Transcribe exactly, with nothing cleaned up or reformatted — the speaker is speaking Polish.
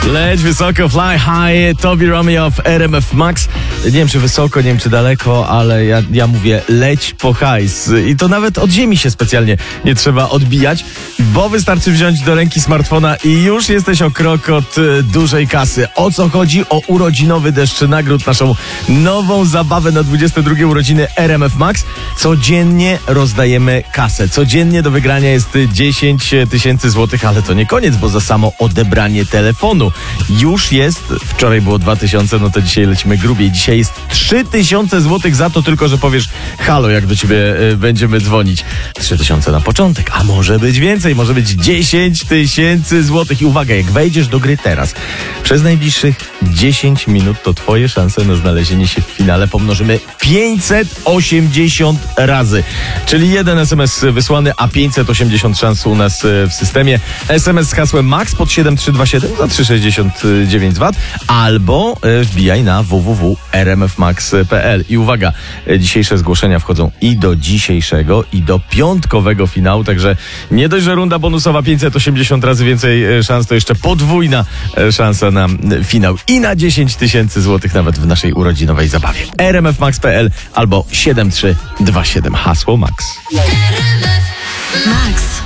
Leć wysoko, fly high, Toby Romeo w R M F Max. Nie wiem, czy wysoko, nie wiem, czy daleko, ale ja, ja mówię leć po hajs. I to nawet od ziemi się specjalnie nie trzeba odbijać, bo wystarczy wziąć do ręki smartfona i już jesteś o krok od y, dużej kasy. O co chodzi? O urodzinowy deszcz nagród, naszą nową zabawę na dwudzieste drugie urodziny R M F Max. Codziennie rozdajemy kasę. Codziennie do wygrania jest dziesięć tysięcy złotych, ale to nie koniec, bo za samo odebranie telefonu już jest, wczoraj było dwa tysiące, no to dzisiaj lecimy grubiej. Dzisiaj jest trzy tysiące złotych za to tylko, że powiesz halo, jak do ciebie y, będziemy dzwonić. trzy tysiące na początek, a może być więcej, może być dziesięć tysięcy złotych. I uwaga, jak wejdziesz do gry teraz, przez najbliższych dziesięć minut, to twoje szanse na znalezienie się w finale pomnożymy pięćset osiemdziesiąt razy. Czyli jeden es em es wysłany, a pięćset osiemdziesiąt szans u nas w systemie. es em es z hasłem MAX pod siedem trzy dwa siedem za trzy sześćdziesiąt dziewięć złotych albo wbijaj na w w w kropka r m f max kropka p l. I uwaga, dzisiejsze zgłoszenia wchodzą i do dzisiejszego, i do piątkowego finału, także nie dość, że runda bonusowa pięćset osiemdziesiąt razy więcej szans, to jeszcze podwójna szansa na finał i na dziesięć tysięcy złotych nawet w naszej urodzinowej zabawie. r m f max kropka p l albo siedem trzy dwa siedem hasło MAX. Max.